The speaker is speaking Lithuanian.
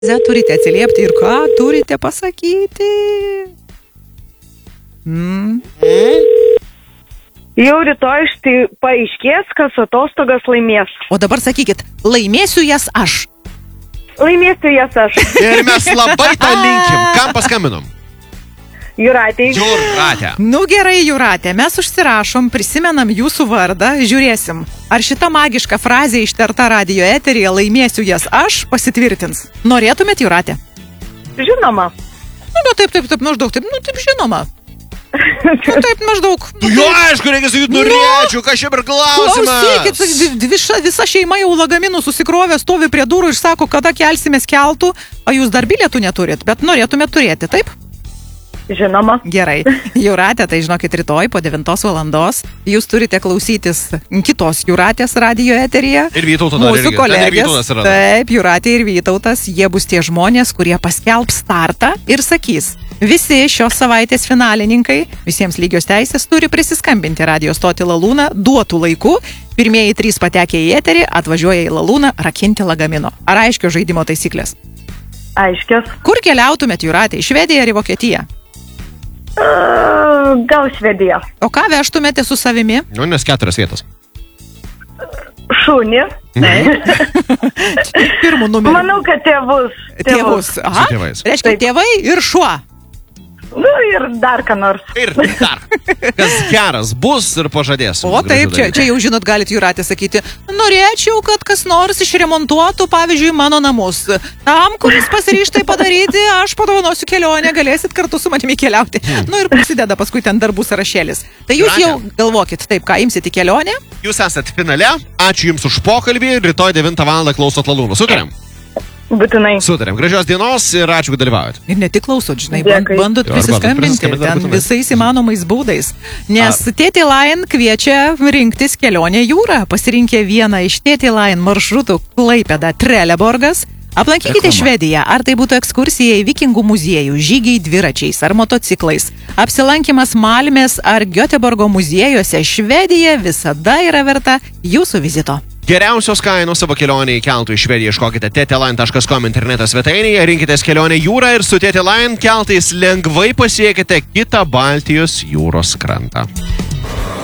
Turite atsiliepti ir ką turite pasakyti? Jau rytoj paaiškės, kas atostogas laimės. O dabar sakykit, laimėsiu jas aš. Laimėsiu jas aš. Ir mes labai tą linkim. Kam paskambinom? Jūratei. Jūratė. Nu gerai, Jūratė, mes užsirašom, prisimenam jūsų vardą, žiūrėsim, ar šita magiška frazė ištarta radijo eteryje laimėsiu jas aš pasitvirtins. Norėtumėt, Jūratė? Žinoma. Nu, taip, maždaug, taip, žinoma. Nu, taip, maždaug. Jo, aišku, reikia sakyti, norėčiau, ką šiaip ir klausimas. Klausykit, visa šeima jau lagaminų susikrovė, stovi prie durų ir sako, kada kelsimės keltų, o jūs dar bilietų neturit, bet norėtumėt turėti, taip? Žinoma. Gerai. Jūratė, tai žinokit, rytoj po 9 valandos jūs turite klausytis kitos Jūratės radijo eteryje. Ir Vytauto dar mūsų irgi. kolegės. Taip, Jūratė ir Vytautas, jie bus tie žmonės, kurie paskelbs startą ir sakys, visi šios savaitės finalininkai, visiems lygios teisės, turi prisiskambinti radio stotį Lalūną duotų laiku. Pirmieji 3 patekę į eterį atvažiuoja į Lalūną rakinti lagamino. Ar aiškios žaidimo taisyklės? Aiškios. Kur keliautumėt, Jūratė, į Švediją ar į Vokietiją? Gal Švedija. O ką vežtumėte su savimi? Nu, nes 4 vietos. Šunį. Pirmų numerių. Manau, kad tėvus. Tėvus. Aha. Su tėvais. Reiškia, tėvai ir šuo. Nu ir dar ką nors. Ir dar. Kas geras bus ir pažadėsiu. O taip, čia jau žinot, galite Jūratė sakyti, norėčiau, kad kas nors išremontuotų, pavyzdžiui, mano namus. Tam, kuris pasiryš tai padaryti, aš padovanosiu kelionę, galėsit kartu su manimi keliauti. Nu ir prasideda paskui ten darbų sąrašėlis. Tai jūs Jūratė, jau galvokit, taip, ką imsit į kelionę? Jūs esat finale, ačiū Jums už pokalbį, rytoj 9 val. Klausot Lalūno. Sutarėm? Būtinai. Sutarėm. Gražios dienos ir ačiū, kad dalyvaujat. Ir ne tik klausot, žinai, Dėkui. bandot Jo, prisiskambinti prisiskambinti, ten būtinai. visais įmanomais būdais. Nes Tėtė Line kviečia rinktis kelionę jūrą. Pasirinkę vieną iš Tėtė Line maršrutų Klaipėda Trelleborgas. Aplankykite Švediją, ar tai būtų ekskursija į Vikingų muziejų, žygiai dviračiais ar motociklais, apsilankimas Malmės ar Göteborgo muziejuose. Švedija visada yra verta jūsų vizito. Geriausios kainos savo kelionę į keltų į Švediją ieškokite teteline.com interneto svetainėje, rinkitės kelionę jūrą ir su Tėtė Line keltais lengvai pasiekite kitą Baltijos jūros krantą.